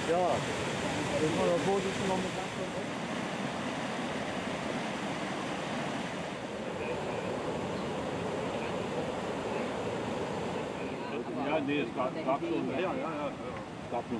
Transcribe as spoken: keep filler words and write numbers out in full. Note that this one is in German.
Ja, das war der Vorsitzende noch mit ganz Ja, nee, es gab, gab schon. Ja, ja, ja. Es gab